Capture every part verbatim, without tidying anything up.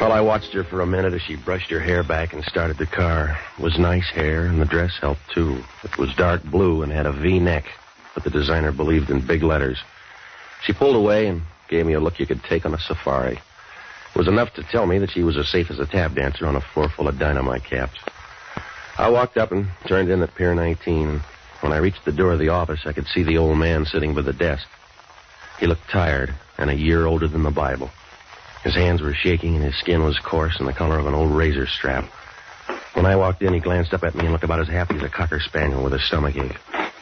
Well, I watched her for a minute as she brushed her hair back and started the car. It was nice hair, and the dress helped, too. It was dark blue and had a V-neck, but the designer believed in big letters. She pulled away and gave me a look you could take on a safari. It was enough to tell me that she was as safe as a tap dancer on a floor full of dynamite caps. I walked up and turned in at Pier nineteen. When I reached the door of the office, I could see the old man sitting by the desk. He looked tired and a year older than the Bible. His hands were shaking and his skin was coarse and the color of an old razor strap. When I walked in, he glanced up at me and looked about as happy as a cocker spaniel with a stomachache.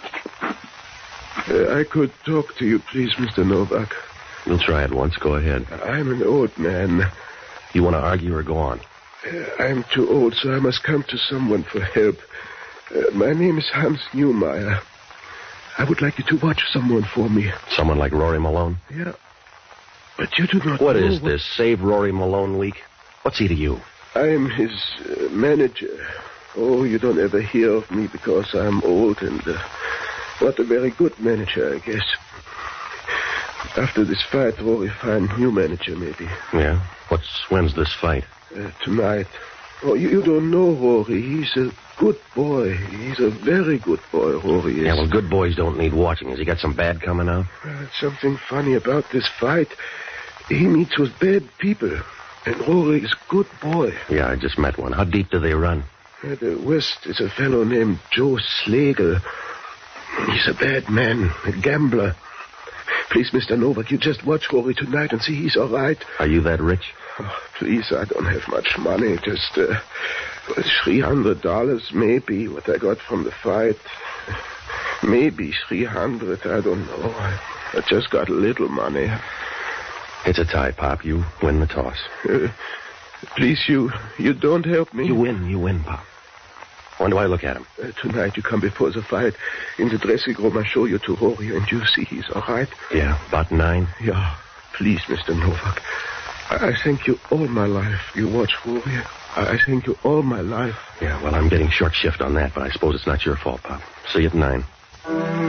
Uh, I could talk to you, please, Mister Novak. We'll try it once. Go ahead. I'm an old man. You want to argue or go on? Uh, I'm too old, so I must come to someone for help. Uh, my name is Hans Newmeyer. I would like you to watch someone for me. Someone like Rory Malone? Yeah. But you do not What know is what... this, Save Rory Malone week? What's he to you? I am his uh, manager. Oh, you don't ever hear of me because I'm old and uh, not a very good manager, I guess. After this fight, Rory find new manager, maybe. Yeah? What's, when's this fight? Uh, tonight. Oh, you, you don't know Rory. He's a good boy. He's a very good boy, Rory is. Yeah, well, good boys don't need watching. Has he got some bad coming out? Uh, something funny about this fight. He meets with bad people. And Rory is a good boy. Yeah, I just met one. How deep do they run? At the west is a fellow named Joe Slagle. He's a bad man, a gambler. Please, Mister Novak, you just watch Rory tonight and see he's all right. Are you that rich? Oh, please, I don't have much money. Just uh, three hundred dollars, maybe, what I got from the fight. Maybe three hundred, I don't know. I, I just got a little money. It's a tie, Pop. You win the toss. Uh, please, you you don't help me. You win, you win, Pop. When do I look at him? Uh, tonight you come before the fight. In the dressing room, I show you to Rory, and you see he's all right. Yeah, about nine? Yeah. Please, Mister Novak. I, I thank you all my life. You watch Rory. I, I thank you all my life. Yeah, well, I'm getting short shift on that, but I suppose it's not your fault, Pop. See you at nine.